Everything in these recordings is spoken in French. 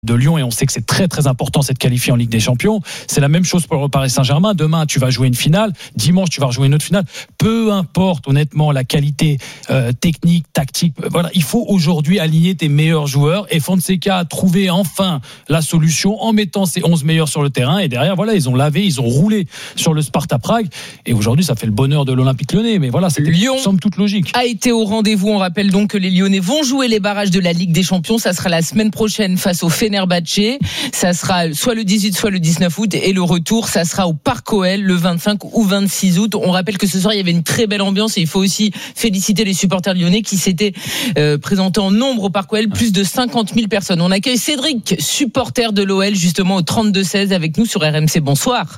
de Lyon et on sait que c'est très très important cette qualifier en Ligue des Champions. C'est la même chose pour le Paris Saint-Germain. Demain tu vas jouer une finale, dimanche tu vas rejouer une autre finale. Peu importe honnêtement la qualité technique, tactique. Voilà, il faut aujourd'hui aligner tes meilleurs joueurs et Fonseca a trouvé enfin la solution en mettant ses 11 meilleurs sur le terrain et derrière voilà ils ont roulé sur le Sparta Prague et aujourd'hui ça fait le bonheur de l'Olympique Lyonnais. Mais voilà, c'était Lyon somme toute logique. A été au rendez-vous. On rappelle donc que les Lyonnais vont jouer les barrages de la Ligue des Champions. Ça sera la semaine prochaine face au Fenerbahçe. Ça sera soit le 18, soit le 19 août. Et le retour, ça sera au Parc OL le 25 ou 26 août. On rappelle que ce soir, il y avait une très belle ambiance. Et il faut aussi féliciter les supporters lyonnais qui s'étaient présentés en nombre au Parc OL. Plus de 50 000 personnes. On accueille Cédric, supporter de l'OL, justement au 32-16 avec nous sur RMC. Bonsoir.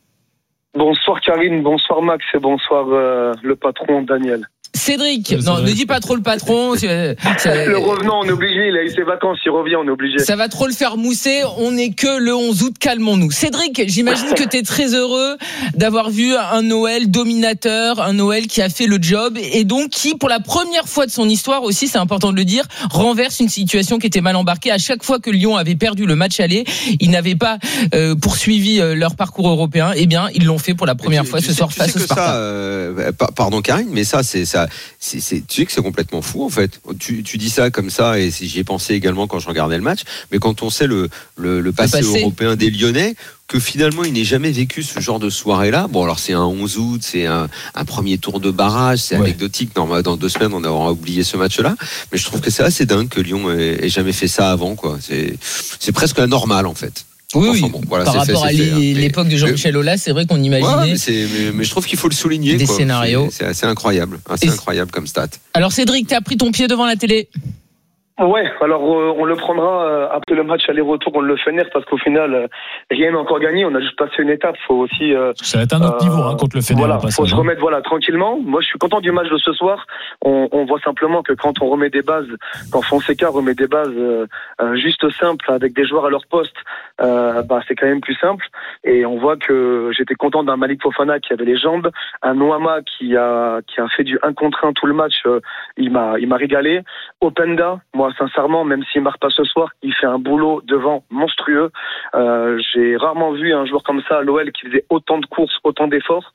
Bonsoir Karine, bonsoir Max et bonsoir le patron Daniel. Cédric, non, ne dis pas trop le patron. Le revenant, on est obligé, il a eu ses vacances, il revient, on est obligé. Ça va trop le faire mousser, on n'est que le 11 août, calmons-nous. Cédric, j'imagine que tu es très heureux d'avoir vu un Noël dominateur, un Noël qui a fait le job et donc qui, pour la première fois de son histoire aussi, c'est important de le dire, renverse une situation qui était mal embarquée. À chaque fois que Lyon avait perdu le match aller, ils n'avaient pas poursuivi leur parcours européen. Eh bien, ils l'ont fait pour la première fois ce soir face au Sparta. Pardon Karine, mais ça, tu sais que c'est complètement fou en fait. Tu dis ça comme ça et j'y ai pensé également quand je regardais le match. Mais quand on sait le passé européen des Lyonnais, que finalement il n'ait jamais vécu ce genre de soirée-là. Bon alors c'est un 11 août, c'est un premier tour de barrage, c'est anecdotique. Non, dans 2 semaines on aura oublié ce match-là. Mais je trouve que c'est assez dingue que Lyon ait jamais fait ça avant quoi. C'est presque anormal en fait. Oui, bon, voilà, par rapport à l'époque de Jean-Michel Aulas, c'est vrai qu'on imaginait. Mais je trouve qu'il faut le souligner. Des scénarios. C'est assez incroyable. Incroyable comme stat. Alors Cédric, t'as pris ton pied devant la télé? Ouais, alors on le prendra après le match aller-retour, on le Fener parce qu'au final rien n'est encore gagné, on a juste passé une étape, faut aussi ça va être un autre niveau contre le Fener. Voilà, faut se remettre tranquillement. Moi je suis content du match de ce soir. On voit simplement que quand on remet des bases, quand Fonseca remet des bases juste simples avec des joueurs à leur poste, c'est quand même plus simple et on voit que j'étais content d'un Malik Fofana qui avait les jambes, un Noama qui a fait du 1 contre 1 tout le match, il m'a régalé. Openda, moi sincèrement, même s'il marque pas ce soir, il fait un boulot devant monstrueux. J'ai rarement vu un joueur comme ça à l'OL qui faisait autant de courses, autant d'efforts.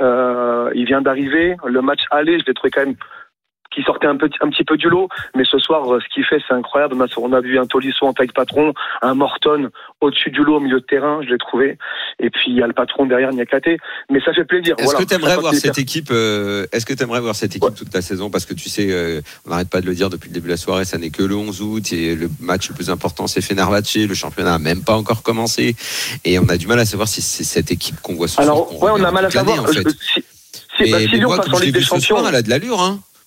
Il vient d'arriver, le match aller, je l'ai trouvé quand même qui sortait un petit peu du lot, mais ce soir ce qu'il fait c'est incroyable. On a vu un Tolisso en taille patron, un Morton au-dessus du lot au milieu de terrain, je l'ai trouvé, et puis il y a le patron derrière Niakate, mais ça fait plaisir. Est-ce que tu aimerais voir cette équipe toute la saison, parce que tu sais on n'arrête pas de le dire depuis le début de la soirée, ça n'est que le 11 août et le match le plus important c'est Fenerbahçe, le championnat n'a même pas encore commencé et on a du mal à savoir si c'est cette équipe qu'on voit ce soir. Alors on a mal à savoir en fait. Si Lyon passe en Ligue des Champions, elle a de l'allure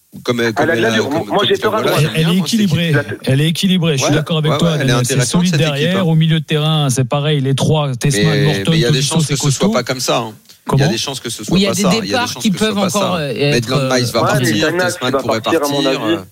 moi j'ai peur à droite. Elle est équilibrée. Je suis d'accord avec toi. C'est solide derrière. Au milieu de terrain, c'est pareil. Les trois, Tessman, Morton, mais il y a des chances que ce soit pas comme ça. Il y a des chances que ce soit pas ça. Il y a des départs qui peuvent encore être. Maitland-Niles va partir, Tessman pourrait partir.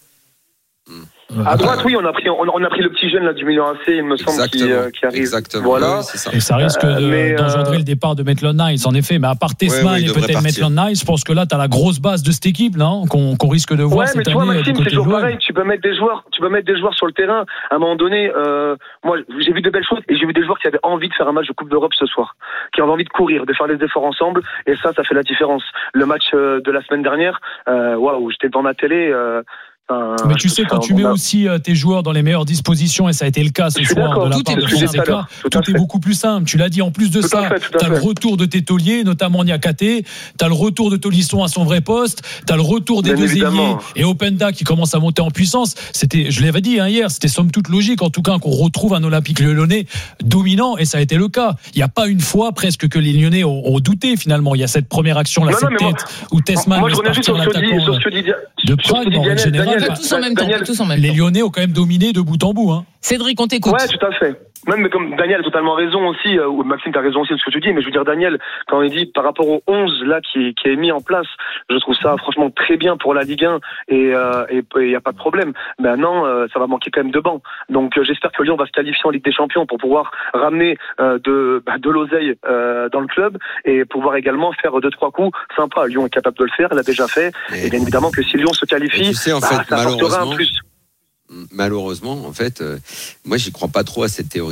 À droite, oui, on a pris le petit jeune là du milieu AC, il me semble, qui arrive. Exactement. Voilà. Et ça risque d'engendrer le départ de Maitland-Niles, en effet. Mais à part Tessman et peut-être Maitland-Niles, je pense que là, t'as la grosse base de cette équipe, non, qu'on risque de voir cette année. Ouais, mais tu vois, Maxime, c'est toujours pareil. Tu peux mettre des joueurs sur le terrain. À un moment donné, moi, j'ai vu de belles choses et j'ai vu des joueurs qui avaient envie de faire un match de Coupe d'Europe ce soir, qui avaient envie de courir, de faire les efforts ensemble. Et ça fait la différence. Le match de la semaine dernière, j'étais devant ma télé. Mais tu sais, quand tu mets aussi tes joueurs dans les meilleures dispositions, et ça a été le cas ce soir de la part de Fonseca, tout est beaucoup plus simple. Tu l'as dit, en plus de ça, tu as le retour de tes tauliers, notamment Niakate, tu as le retour de Tolisso à son vrai poste, tu as le retour des deux ailiers et Openda qui commence à monter en puissance. Je l'avais dit hier, c'était somme toute logique, en tout cas, qu'on retrouve un Olympique Lyonnais dominant, et ça a été le cas. Il n'y a pas une fois presque que les Lyonnais ont douté finalement. Il y a cette première action, cette tête où Tessman laisse partir l'attaquant de Prague, en général. Tous en même temps. Les Lyonnais ont quand même dominé de bout en bout. Cédric, on t'écoute. Ouais, tout à fait. Même comme Daniel a totalement raison aussi, ou Maxime t'as raison aussi de ce que tu dis, mais je veux dire Daniel, quand il dit par rapport au 11 là qui est mis en place, je trouve ça franchement très bien pour la Ligue 1 et il y a pas de problème. Maintenant, ça va manquer quand même de bancs. Donc j'espère que Lyon va se qualifier en Ligue des Champions pour pouvoir ramener de l'oseille dans le club et pouvoir également faire 2-3 coups sympas. Lyon est capable de le faire, elle l'a déjà fait. Et bien évidemment que si Lyon se qualifie, tu sais, en fait, ça apportera un plus. malheureusement, en fait, moi, j'y crois pas trop à cette théorie.